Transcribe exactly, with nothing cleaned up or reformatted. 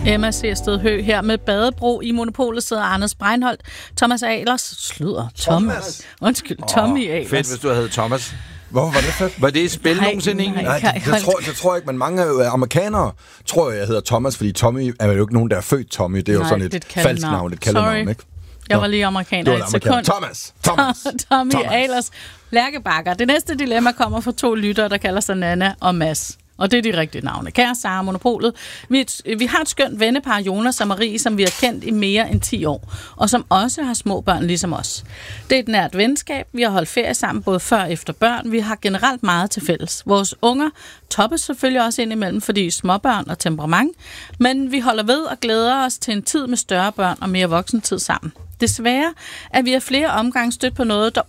Emma Sersted Høgh her med Badebro. I Monopolet sidder Anders Breinholt, Thomas Ahlers, sludder, Thomas. Thomas. Undskyld, Tommy oh, Ahlers. Fedt, hvis du havde heddet Thomas. Hvorfor var det fedt? Var det et spil nogensinde egentlig? Nej, det, det, tror, det tror jeg ikke, men mange amerikanere tror jeg, jeg hedder Thomas, fordi Tommy er jo ikke nogen, der er født Tommy. Det er jo Nej, sådan et, et falsk navn, et kaldenavn, ikke? Jeg var lige amerikaner et sekund. Thomas. Thomas. Tommy Thomas. Ahlers. Lærkebakker. Det næste dilemma kommer fra to lyttere, der kalder sig Nana og Mads. Og det er de rigtige navne. Kære Sara, Monopolet. Vi, et, vi har et skønt vennepar, Jonas og Marie, som vi har kendt i mere end ti år, og som også har små børn ligesom os. Det er et nært venskab. Vi har holdt ferie sammen både før og efter børn. Vi har generelt meget til fælles. Vores unger toppes selvfølgelig også indimellem, fordi småbørn og temperament, men vi holder ved og glæder os til en tid med større børn og mere voksentid sammen. Desværre er vi af flere omgange stødt på noget, der